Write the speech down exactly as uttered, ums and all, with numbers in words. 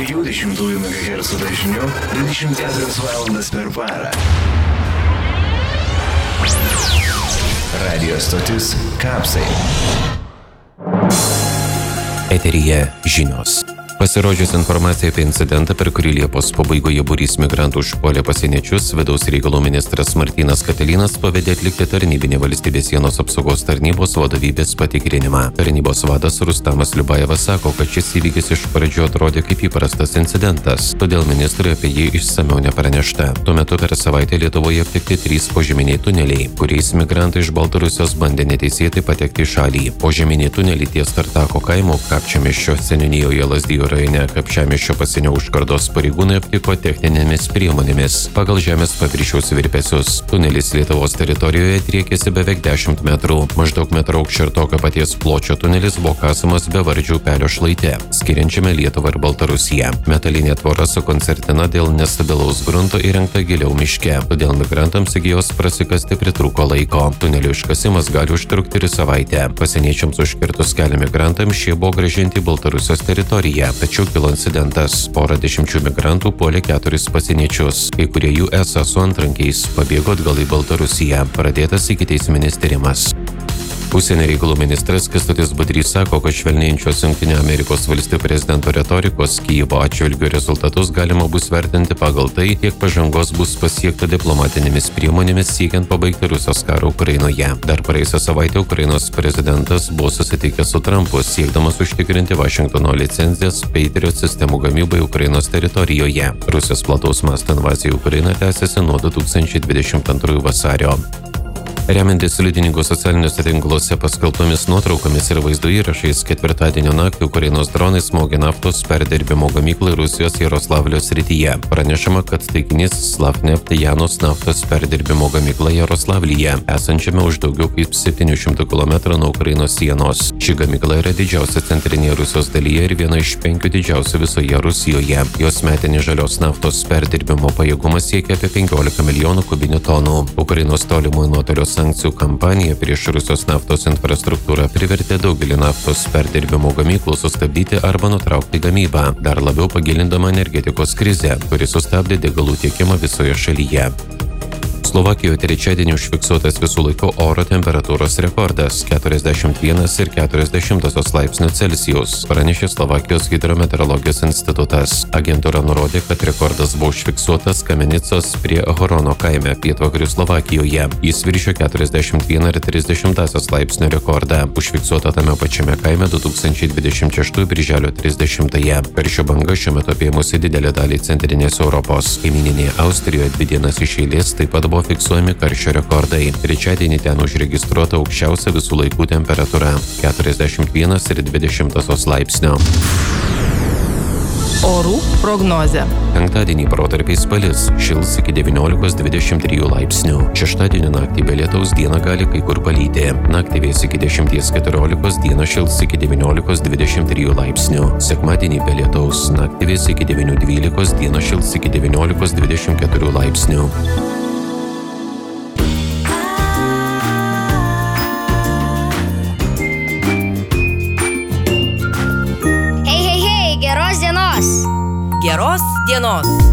trijų dešimtųjų megahercų dažniu dvidešimt keturias valandas per parą. Radio stotis Kapsai. Eteryje žinios. Pasirodžius informacija apie incidentą, per kurį Liepos pabaigoje būrys migrantų užpuolė pasieniečius, vidaus reikalų ministras Martynas Katilinas pavedė atlikti tarnybinį valstybės sienos apsaugos tarnybos vadovybės patikrinimą. Tarnybos vadas Rustamas Liubajevas sako, kad šis įvykis iš pradžių atrodė kaip įprastas incidentas, todėl ministrui apie jį išsamiau nepranešta. Tuo metu per savaitę Lietuvoje aptikti trys požeminiai tuneliai, kuriais migrantai iš Baltarusijos bandė neteisėtai patekti į šalį. Požeminiai tuneliai ties Tartako kaimo Kapčiamiesčio seniūnijoje Lazdijų rajone Kapčiamiesčio pasienio užkardos pareigūnai aptiko techninėmis priemonėmis pagal žemės paviršiaus virpesius. Tunelis Lietuvos teritorijoje driekėsi beveik dešimt metrų. Maždaug metro aukščio ir tokio paties pločio tunelis buvo kasamas Bevardžių upelio šlaite, skiriančiame Lietuvą ir Baltarusiją. Metalinė tvora su koncertina dėl nestabilaus grunto įrengta giliau miške, todėl migrantams iki jos prasikasti pritrūko laiko. Tunelio iškasimas gali užtrukti ir savaitę. Pasieniečiams užkirtus kelią migrantams šie buvo grąžinti į Baltarusijos teritoriją. Tačiau kilo incidentas. Porą dešimčių migrantų puolė keturis pasieniečius. Kai kurie jų esą su antrankiais pabėgo atgal į Baltarusiją. Pradėtas ikiteisminis tyrimas. Užsienio reikalų ministras Kęstutis Budrys sako, kad švelnėjančios Jungtinių Amerikos valstijų prezidento retorikos Kijevo atžvilgiu rezultatus galima bus vertinti pagal tai, kiek pažangos bus pasiekta diplomatinėmis priemonėmis siekiant pabaigti Rusijos karą Ukrainoje. Dar praėjusią savaitę Ukrainos prezidentas buvo susitikęs su Trumpu, siekdamas užtikrinti Vašingtono licencijas Patriot sistemų gamybai Ukrainos teritorijoje. Rusijos plataus masto invazija į Ukrainą tęsiasi nuo du tūkstančiai dvidešimt antrųjų vasario. Remiantis liudininkų socialiniuose tinkluose paskelbtomis nuotraukomis ir vaizdo įrašais, ketvirtadienio naktį Ukrainos dronai smogė naftos perdirbimo gamyklą Rusijos Jaroslavlio srityje. Pranešama, kad taikinys Slavneft Janos naftos perdirbimo gamykla Jaroslavlyje, esančiame už daugiau kaip septynių šimtų kilometrų nuo Ukrainos sienos. Ši gamykla yra didžiausia centrinėje Rusijos dalyje ir viena iš penkių didžiausių visoje Rusijoje. Jos metinis žalios naftos perdirbimo pajėgumas siekia apie penkiolika milijonų kubinių tonų. Ukrainos tolimųjų nuotolio sankcijų kampanija prieš Rusijos naftos infrastruktūrą privertė daugelį naftos perdirbimo gamyklų sustabdyti arba nutraukti gamybą, dar labiau pagilindama energetikos krizę, kuri sustabdė degalų tiekimą visoje šalyje. Slovakijoje trečiadienį užfiksuotas visų laikų oro temperatūros rekordas – keturiasdešimt vienas ir keturios dešimtosios laipsnių Celsijaus, pranešė Slovakijos hidrometeorologijos institutas. Agentūra nurodė, kad rekordas buvo užfiksuotas Kamenicos prie Horono kaime pietvakarių Slovakijoje. Jis viršio keturiasdešimt vieną ir tris dešimtąsias laipsnio rekordą, užfiksuota tame pačiame kaime du tūkstančiai dvidešimt šeštųjų birželio trisdešimtąją. Karščio banga šiuo metu apėmusi didelę dalį centrinės Europos. Kaimyninėje Austrijoje dvi dienas iš eilės taip pat buvo fiksuojami karščio rekordai. Trečiadienį ten užregistruota aukščiausia visų laikų temperatūra – keturiasdešimt vienas ir dvi dešimtosios laipsnio. Orų prognozė. Penktadienį protarpiais palis, šils iki devyniolikos dvidešimt trijų laipsnių. Šeštadienį naktį be lietaus dieną gali kai kur palyti. Naktį vės iki dešimties keturiolikos, dieną šils iki devyniolikos dvidešimt trijų laipsnių. Sekmadienį be lietaus, naktį vės iki devynių dvylikos, dieną šils iki devyniolikos dvidešimt keturių laipsnių. Geros dienos! Geros dienos!